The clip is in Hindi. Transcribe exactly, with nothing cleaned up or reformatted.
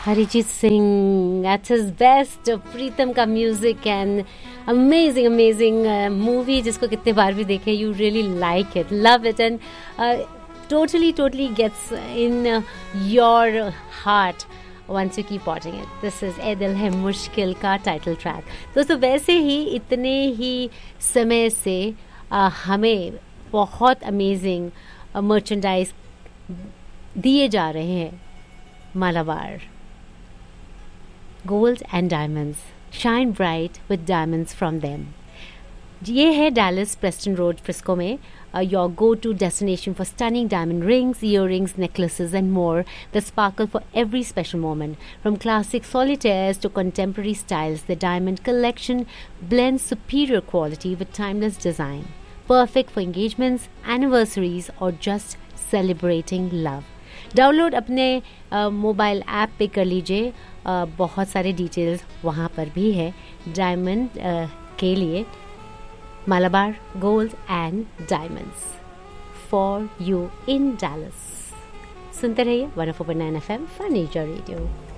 Arijit Singh at his best, प्रीतम का music and amazing amazing movie जिसको कितने बार भी देखे, you really like it, love it and totally totally gets in uh, your heart once you keep watching it. This is ए दिल है मुश्किल का टाइटल ट्रैक. दोस्तों वैसे ही इतने ही समय से uh, हमें बहुत अमेजिंग मर्चेंडाइज दिए जा रहे हैं. Malabar gold and diamonds, shine bright with diamonds from them. ये है डैलस प्रेस्टन रोड फ्रिस्को में uh, your go-to destination for stunning diamond rings, earrings, necklaces and more that sparkle for every special moment. From classic solitaires to contemporary styles, the diamond collection blends superior quality with timeless design. Perfect for engagements, anniversaries or just celebrating love. Download अपने मोबाइल ऐप पे कर लीजिए. uh, बहुत सारे डिटेल्स वहाँ पर भी है डायमंड uh, के लिए. Malabar Gold and Diamonds for you in Dallas. सुनते रहिए one O four point nine F M fun radio.